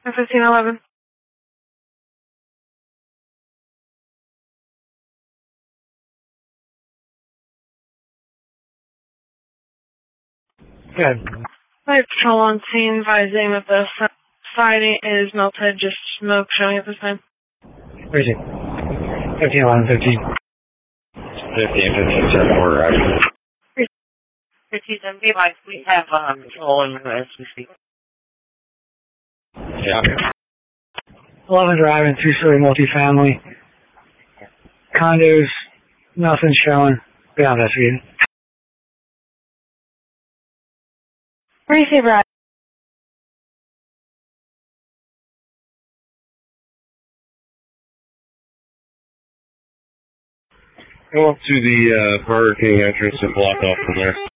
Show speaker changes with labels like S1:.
S1: 1511.
S2: Good.
S1: Light patrol on scene advising that the siding is melted, just smoke showing at this time.
S2: Where is it? 1511, 15.
S3: 15, we're arriving.
S4: 1570, like we have control in as we speak.
S3: Yeah.
S2: 11 driving, 3-story multifamily. Condos, nothing showing. Be investigated.
S1: Receiver.
S3: Go up to the Burger King entrance and block off from there.